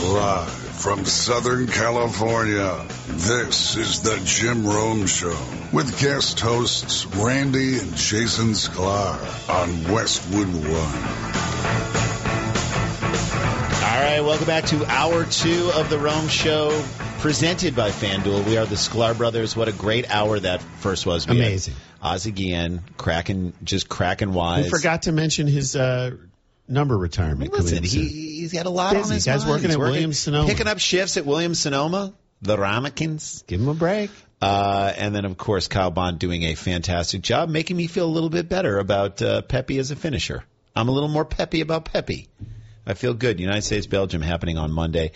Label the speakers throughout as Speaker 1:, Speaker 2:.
Speaker 1: Live from Southern California, this is the Jim Rome Show with guest hosts Randy and Jason Sklar on Westwood One.
Speaker 2: All right, welcome back to Hour 2 of the Rome Show, presented by FanDuel. We are the Sklar brothers. What a great hour that first was.
Speaker 3: Amazing.
Speaker 2: Ozzie Guillen, cracking wise.
Speaker 3: We forgot to mention his number retirement.
Speaker 2: Listen, he's got a lot on his
Speaker 3: Guy's
Speaker 2: mind.
Speaker 3: working at Williams-Sonoma.
Speaker 2: Picking up shifts at Williams-Sonoma, the Ramekins.
Speaker 3: Give him a break.
Speaker 2: And then, of course, Kyle Bond doing a fantastic job, making me feel a little bit better about Pepe as a finisher. I'm a little more peppy about Pepe. I feel good. United States-Belgium happening on Monday.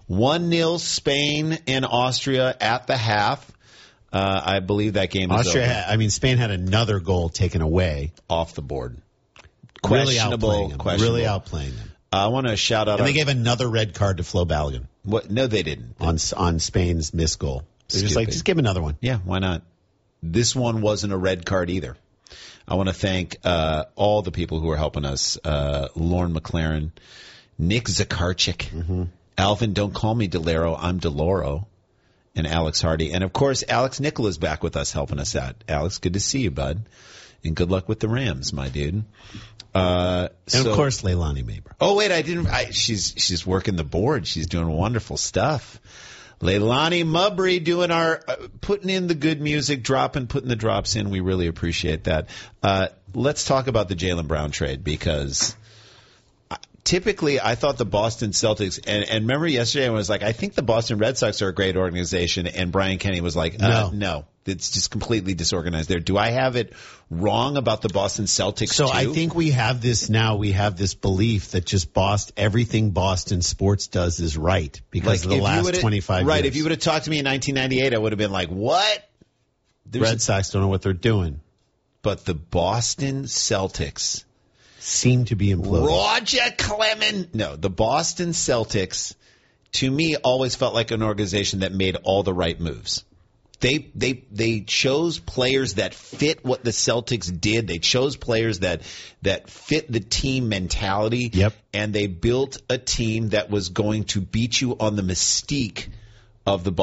Speaker 2: 1-0 Spain and Austria at the half. I believe that game is over.
Speaker 3: Spain had another goal taken away.
Speaker 2: Off the board.
Speaker 3: Really outplaying them.
Speaker 2: I want to shout out.
Speaker 3: And they gave another red card to Flo Balogun.
Speaker 2: What? No, they didn't.
Speaker 3: On Spain's missed goal. They're just give him another one.
Speaker 2: Yeah, why not? This one wasn't a red card either. I want to thank all the people who are helping us. Lauren McLaren, Nick Zakarchik, Alvin, don't call me Delero, I'm Deloro, and Alex Hardy. And, of course, Alex Nicholas back with us helping us out. Alex, good to see you, bud. And good luck with the Rams, my dude.
Speaker 3: And, of course, Leilani Mabry.
Speaker 2: Oh, wait, she's working the board. She's doing wonderful stuff. Leilani Mabry doing our putting in the good music, putting the drops in. We really appreciate that. Let's talk about the Jaylen Brown trade because typically I thought the Boston Celtics and remember yesterday I was like, I think the Boston Red Sox are a great organization, and Brian Kenny was like, no, it's just completely disorganized there. Do I have it wrong about the Boston Celtics
Speaker 3: So
Speaker 2: too?
Speaker 3: I think we have this now. We have this belief that just everything Boston sports does is right because of the last 25 years.
Speaker 2: Right. If you would have talked to me in 1998, I would have been like, what?
Speaker 3: Red Sox don't know what they're doing.
Speaker 2: But the Boston Celtics
Speaker 3: seem to be imploding.
Speaker 2: Roger Clemens. No, the Boston Celtics, to me, always felt like an organization that made all the right moves. They chose players that fit what the Celtics did. They chose players that fit the team mentality.
Speaker 3: Yep.
Speaker 2: And they built a team that was going to beat you on the mystique of the